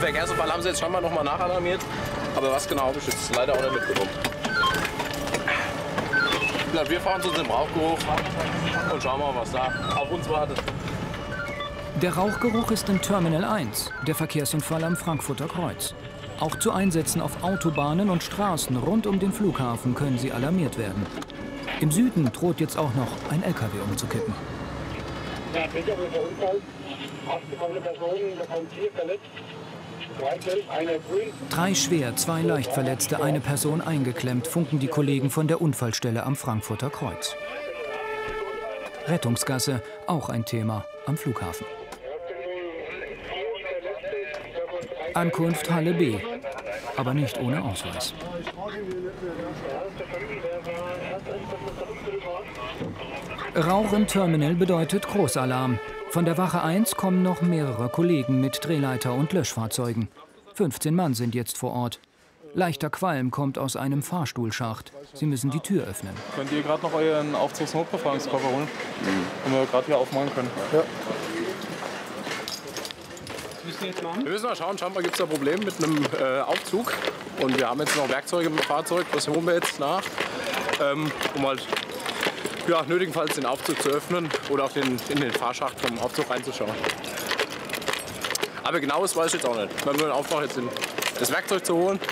Verkehrsunfall haben sie jetzt schon mal nochmal nachalarmiert. Aber was genau habe ich jetzt leider auch nicht mitgenommen. Wir fahren zu unserem Rauchgeruch und schauen mal, was da auf uns wartet. Der Rauchgeruch ist im Terminal 1, der Verkehrsunfall am Frankfurter Kreuz. Auch zu Einsätzen auf Autobahnen und Straßen rund um den Flughafen können sie alarmiert werden. Im Süden droht jetzt auch noch ein LKW umzukippen. Ja, bitte, der Unfall. 8 Personen, davon 4 verletzt. 3 gelb, einer grün. 3 schwer, 2 leicht Verletzte, eine Person eingeklemmt, funken die Kollegen von der Unfallstelle am Frankfurter Kreuz. Rettungsgasse, auch ein Thema am Flughafen. Ankunft Halle B, aber nicht ohne Ausweis. Rauch im Terminal bedeutet Großalarm. Von der Wache 1 kommen noch mehrere Kollegen mit Drehleiter und Löschfahrzeugen. 15 Mann sind jetzt vor Ort. Leichter Qualm kommt aus einem Fahrstuhlschacht. Sie müssen die Tür öffnen. Könnt ihr gerade noch euren Aufzugsnotbefragungskoffer holen? Den wir gerade hier aufmachen können. Ja. Wir müssen mal schauen, scheinbar gibt es da ein Problem mit einem Aufzug. Und wir haben jetzt noch Werkzeuge im Fahrzeug, das holen wir jetzt nach, um halt nötigenfalls den Aufzug zu öffnen oder auch in den Fahrschacht vom Aufzug reinzuschauen. Aber genau das weiß ich jetzt auch nicht. Wir haben nur den Auftrag, jetzt das Werkzeug zu holen.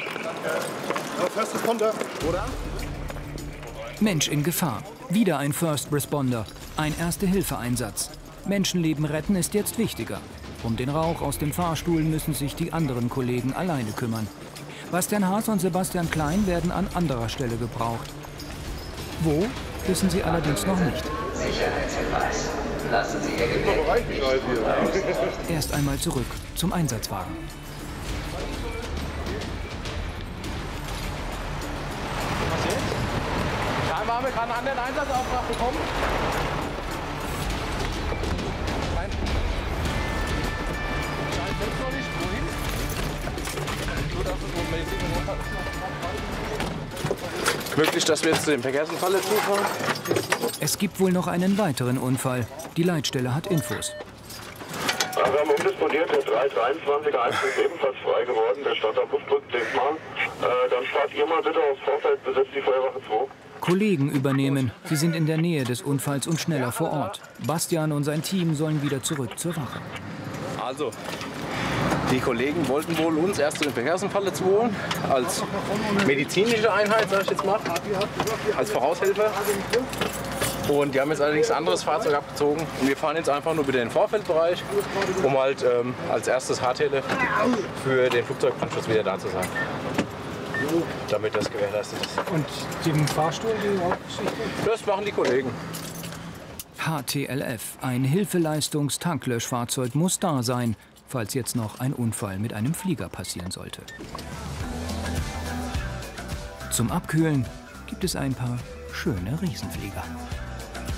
Oder? Mensch in Gefahr. Wieder ein First Responder. Ein Erste-Hilfe-Einsatz. Menschenleben retten ist jetzt wichtiger. Um den Rauch aus dem Fahrstuhl müssen sich die anderen Kollegen alleine kümmern. Bastian Haas und Sebastian Klein werden an anderer Stelle gebraucht. Wo, wissen sie allerdings noch nicht. Sicherheitshinweis. Lassen Sie Ihr Gepäck. Erst einmal zurück zum Einsatzwagen. Was jetzt? Scheinbar haben wir gerade einen anderen Einsatzauftrag bekommen. Möglich, dass wir jetzt zu dem Verkehrsunfall zufahren? Es gibt wohl noch einen weiteren Unfall. Die Leitstelle hat Infos. Wir haben umdisponiert, der 323er 1 ist ebenfalls frei geworden, der stand am Buchbrückendenkmal. Dann fahrt ihr mal bitte aufs Vorfeld, besetzt die Feuerwache 2. Kollegen übernehmen. Sie sind in der Nähe des Unfalls und schneller vor Ort. Bastian und sein Team sollen wieder zurück zur Wache. Also, die Kollegen wollten wohl uns erst zu den Verkehrsunfall zu holen, als medizinische Einheit, sag ich jetzt mal, als Voraushelfer. Und die haben jetzt allerdings ein anderes Fahrzeug abgezogen. Und wir fahren jetzt einfach nur wieder in den Vorfeldbereich, um halt als erstes Hardtele für den Flugzeugbrandschutz wieder da zu sein. Damit das gewährleistet ist. Und den Fahrstuhl, die Hauptgeschichte? Das machen die Kollegen. HTLF, ein Hilfeleistungs-Tanklöschfahrzeug, muss da sein, falls jetzt noch ein Unfall mit einem Flieger passieren sollte. Zum Abkühlen gibt es ein paar schöne Riesenflieger.